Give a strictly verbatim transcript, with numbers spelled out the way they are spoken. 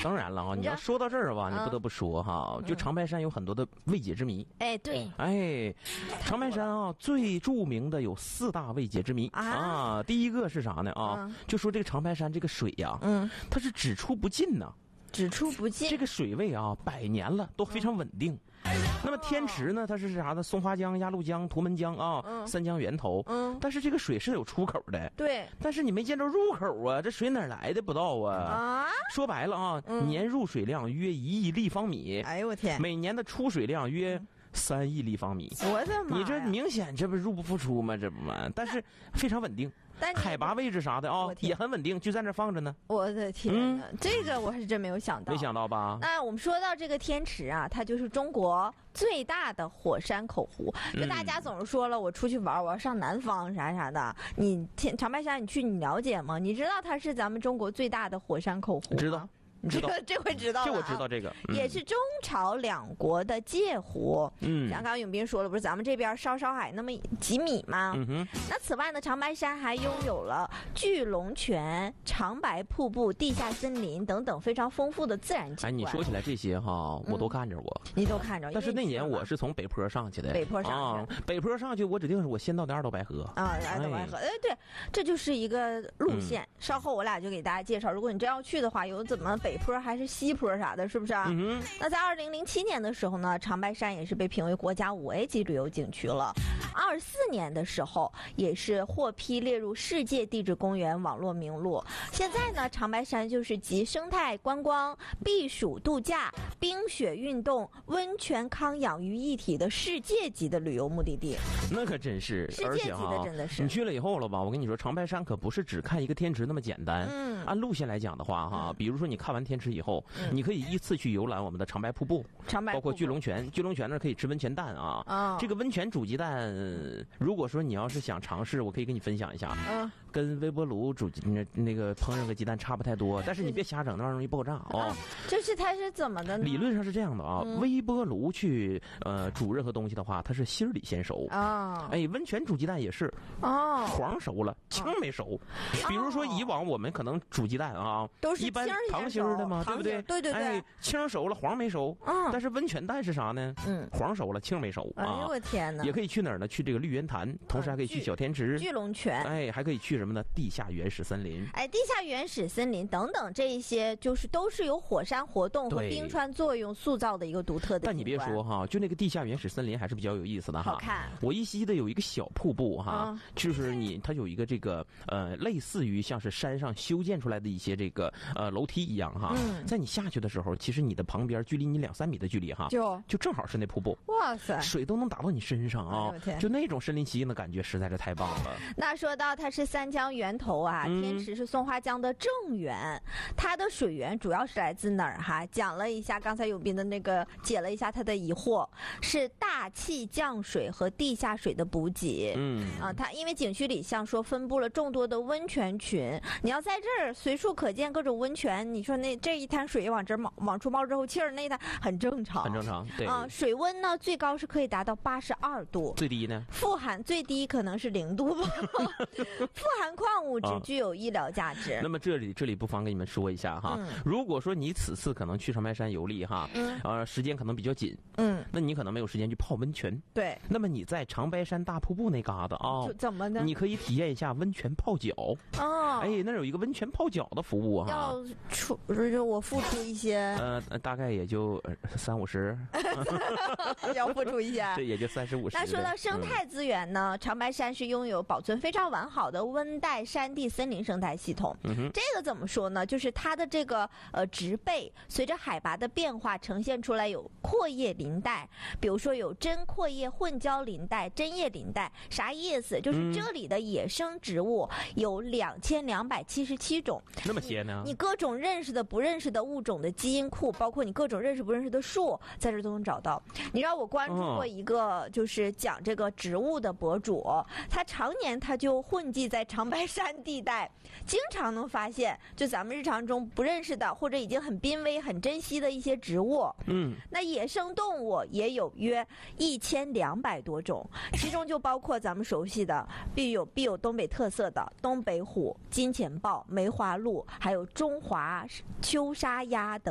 当然了啊，你要说到这儿吧，你不得不说哈，就长白山有很多的未解之谜。 哎，对， 哎，长白山啊，最著名的有四大未解之谜啊。啊第一个是啥呢？啊，嗯、就说这个长白山这个水呀、啊，嗯，它是只出不进呢。 只出不进， 这个水位啊，百年了都非常稳定。嗯、那么天池呢，它是啥呢？松花江、鸭绿江、图门江啊，嗯、三江源头。嗯，但是这个水是有出口的。 对， 但是你没见着入口啊，这水哪来的不知道啊？啊，说白了啊，嗯、年入水量约一亿立方米。 哎呦我天！ 每年的出水量约。嗯三亿立方米， 我的妈！ 你这明显这不入不敷出吗？这不嘛，但是非常稳定，海拔位置啥的啊、哦、也很稳定，就在那放着呢。 我的天哪，嗯、这个我还是真没有想到， 没想到吧？ 那我们说到这个天池啊，它就是中国最大的火山口湖。就大家总是说了，我出去玩，我要上南方啥啥的。你天长白山，你去你了解吗？你知道它是咱们中国最大的火山口湖吗？ 知道。 这个这回知道了、啊， 这我知道这个、 嗯、也是中朝两国的界湖。嗯，像刚刚永斌说了，不是咱们这边稍稍海那么几米吗？嗯哼。那此外呢，长白山还拥有了巨龙泉、长白瀑布、地下森林等等非常丰富的自然景观。 哎，你说起来这些哈，我都看着我， 嗯、你都看着。 但是那年我是从北坡上去的， 北坡上去、 啊，北坡上去，我指定是我先到的二道白河啊，二道白河。哎，对，这就是一个路线。嗯、稍后我俩就给大家介绍，如果你真要去的话，有怎么北。北坡还是西坡啥的，是不是啊？嗯、那在二零零七年的时候呢，长白山也是被评为国家五 A 级旅游景区了。二四年的时候，也是获批列入世界地质公园网络名录。现在呢，长白山就是集生态观光、避暑度假、冰雪运动、温泉康养于一体的世界级的旅游目的地。 那可真是， 世界级的真的是。 你去了以后了吧？我跟你说，长白山可不是只看一个天池那么简单。嗯，按路线来讲的话，哈，嗯、比如说你看完天池以后，嗯、你可以依次去游览我们的长白瀑布， 长白瀑布包括巨龙泉。巨龙泉那可以吃温泉蛋啊。哦、这个温泉煮鸡蛋，如果说你要是想尝试，我可以跟你分享一下。嗯，跟微波炉煮那那个烹饪个鸡蛋差不太多，但是你别瞎整，那玩意儿容易爆炸哦。啊、 这是它是怎么的呢？ 理论上是这样的啊，嗯、微波炉去呃煮任何东西的话，它是芯儿里先熟啊。哎，温泉煮鸡蛋也是哦，黄熟了，青没熟。哦、比如说以往我们可能煮鸡蛋啊， 都是一般糖心儿的嘛，对不对？ 对对对。 哎，青熟了，黄没熟。嗯。但是温泉蛋是啥呢？嗯，黄熟了，青没熟啊。 哎呦我天哪！ 也可以去哪儿呢？去这个绿源潭，同时还可以去小天池、 巨龙泉。 哎，还可以去什么呢？地下原始森林。 哎，地下原始森林等等这一些，就是都是由火山活动和冰川作用塑造的一个独特的。 但你别说哈，就那个地下原始森林还是比较有意思的哈。 好看。 我依稀的有一个小瀑布哈，嗯、就是你它有一个这个呃，类似于像是山上修建出来的一些这个呃楼梯一样哈。嗯、在你下去的时候，其实你的旁边距离你两三米的距离哈， 就就正好是那瀑布。 哇塞， 水都能打到你身上啊！哎、就那种身临其境的感觉，实在是太棒了。 那说到它是三江源头啊，嗯、天池是松花江的正源，它的水源主要是来自哪儿哈？讲了一下，刚才永斌的那个解了一下他的疑惑，是大气降水和地下水的补给。嗯啊，它因为景区里像说分布了众多的温泉群，你要在这儿随处可见各种温泉，你说那这一滩水往这冒往出冒之后气儿，那一滩很正常， 很正常。对啊， 水温呢最高是可以达到八十二度， 最低呢？ 富含最低可能是零度吧。富含矿物质，具有医疗价值。 啊、那么这里这里不妨跟你们说一下哈，嗯、如果说你此次可能去长白山游历哈，嗯、呃时间可能比较紧，嗯，那你可能没有时间去泡温泉， 对。 那么你在长白山大瀑布那嘎达啊， 怎么呢？ 你可以体验一下温泉泡脚哦。哎，那有一个温泉泡脚的服务哈， 要出就我付出一些， 呃，大概也就三五十， 要付出一些， 这也就三十五十。 那说到生态资源呢，嗯、长白山是拥有保存非常完好的温带山地森林生态系统。嗯哼，这个怎么说呢？就是它的这个呃植被随着海拔的变化呈现出来有阔叶林带，比如说有针阔叶混交林带、针叶林带，啥意思？就是这里的野生植物有两千两百七十七种， 那么些呢？ 你各种认识的、不认识的物种的基因库，包括你各种认识不认识的树，在这都能找到。你知道我关注过一个就是讲这个植物的博主，他常年他就混迹在长白山地带，经常能发现就咱们日常中不认识的或者已经很濒危、很珍惜的一些植物。嗯，那野生动物也有约一千两百多种，其中就包括咱们熟悉的必有必有东北特色的东北虎、金钱豹、梅花鹿，还有中华秋沙鸭等。